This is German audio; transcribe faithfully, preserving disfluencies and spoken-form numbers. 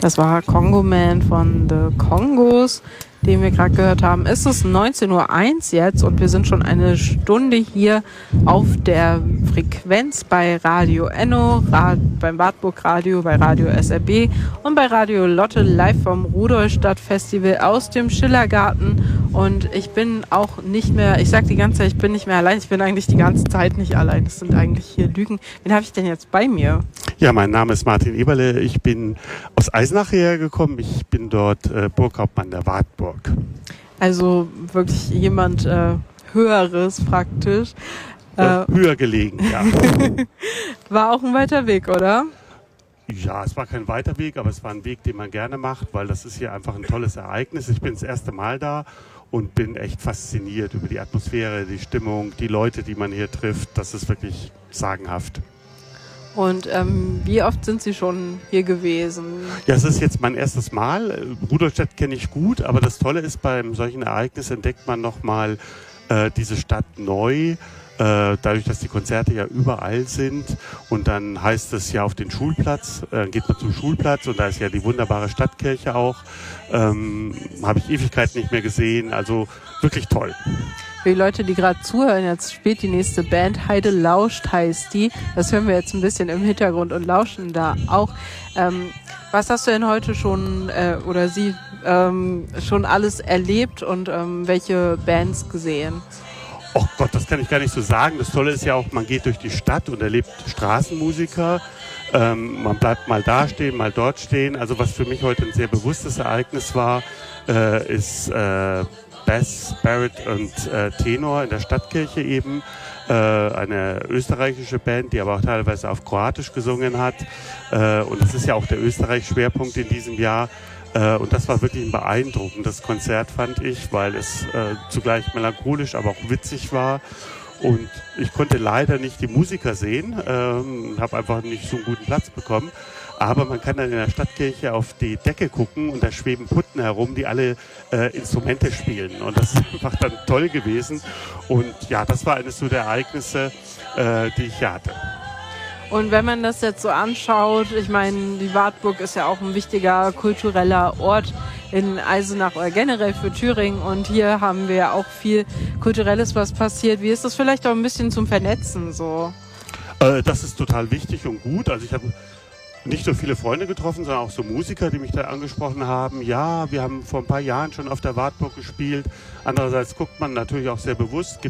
Das war Congo Man von The Congos, den wir gerade gehört haben. Es ist neunzehn Uhr eins jetzt und wir sind schon eine Stunde hier auf der Frequenz bei Radio Enno, Rad, beim Wartburg Radio, bei Radio S R B und bei Radio Lotte live vom Rudolstadt Festival aus dem Schillergarten. Und ich bin auch nicht mehr, ich sag die ganze Zeit, ich bin nicht mehr allein, ich bin eigentlich die ganze Zeit nicht allein. Das sind eigentlich hier Lügen. Wen habe ich denn jetzt bei mir? Ja, mein Name ist Martin Eberle. Ich bin aus Eisenach hergekommen. Ich bin dort äh, Burghauptmann der Wartburg. Also wirklich jemand äh, Höheres praktisch. Äh, höher gelegen, ja. War auch ein weiter Weg, oder? Ja, es war kein weiter Weg, aber es war ein Weg, den man gerne macht, weil das ist hier einfach ein tolles Ereignis. Ich bin das erste Mal da und bin echt fasziniert über die Atmosphäre, die Stimmung, die Leute, die man hier trifft. Das ist wirklich sagenhaft. Und ähm, wie oft sind Sie schon hier gewesen? Ja, es ist jetzt mein erstes Mal. Rudolstadt kenne ich gut, aber das Tolle ist, beim solchen Ereignis entdeckt man nochmal äh, diese Stadt neu. Äh, dadurch, dass die Konzerte ja überall sind und dann heißt es ja auf den Schulplatz, äh, geht man zum Schulplatz und da ist ja die wunderbare Stadtkirche auch. Ähm, habe ich Ewigkeiten nicht mehr gesehen, also wirklich toll. Für die Leute, die gerade zuhören, jetzt spielt die nächste Band, Heide Lauscht heißt die. Das hören wir jetzt ein bisschen im Hintergrund und lauschen da auch. Ähm, was hast du denn heute schon, äh, oder Sie, ähm, schon alles erlebt und ähm, welche Bands gesehen? Oh Gott, das kann ich gar nicht so sagen. Das Tolle ist ja auch, man geht durch die Stadt und erlebt Straßenmusiker. Ähm, man bleibt mal da stehen, mal dort stehen. Also was für mich heute ein sehr bewusstes Ereignis war, äh, ist äh, Bass, Barrett und äh, Tenor in der Stadtkirche eben. Äh, eine österreichische Band, die aber auch teilweise auf Kroatisch gesungen hat. Äh, und das ist ja auch der Österreich-Schwerpunkt in diesem Jahr. Äh, und das war wirklich ein beeindruckendes Konzert, fand ich, weil es äh, zugleich melancholisch, aber auch witzig war. Und ich konnte leider nicht die Musiker sehen, ähm, habe einfach nicht so einen guten Platz bekommen. Aber man kann dann in der Stadtkirche auf die Decke gucken und da schweben Putten herum, die alle äh, Instrumente spielen. Und das ist einfach dann toll gewesen. Und ja, das war eines so der Ereignisse, äh, die ich hier hatte. Und wenn man das jetzt so anschaut, ich meine, die Wartburg ist ja auch ein wichtiger kultureller Ort in Eisenach oder generell für Thüringen. Und hier haben wir ja auch viel Kulturelles, was passiert. Wie ist das vielleicht auch ein bisschen zum Vernetzen so? Äh, das ist total wichtig und gut. Also ich habe nicht nur viele Freunde getroffen, sondern auch so Musiker, die mich da angesprochen haben. Ja, wir haben vor ein paar Jahren schon auf der Wartburg gespielt. Andererseits guckt man natürlich auch sehr bewusst,